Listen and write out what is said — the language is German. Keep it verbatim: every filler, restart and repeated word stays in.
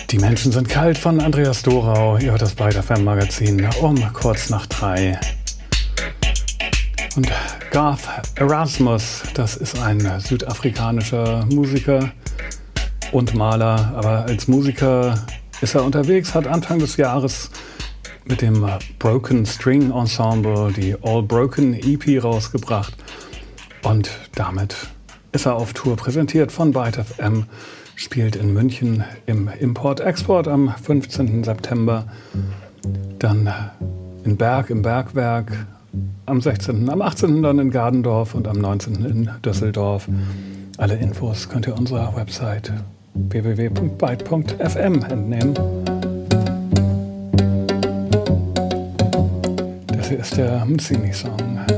Die Menschen sind kalt von Andreas Dorau. Ihr hört das Byte F M Magazin um kurz nach drei. Und Garth Erasmus, das ist ein südafrikanischer Musiker und Maler. Aber als Musiker ist er unterwegs, hat Anfang des Jahres mit dem Broken String Ensemble die All Broken E P rausgebracht. Und damit ist er auf Tour, präsentiert von Byte F M. Spielt in München im Import-Export am fünfzehnten September, dann in Berg im Bergwerk am sechzehnten, am achtzehnten dann in Gardendorf und am neunzehnten in Düsseldorf. Alle Infos könnt ihr unserer Website w w w punkt byte punkt f m entnehmen. Das hier ist der Mzini-Song.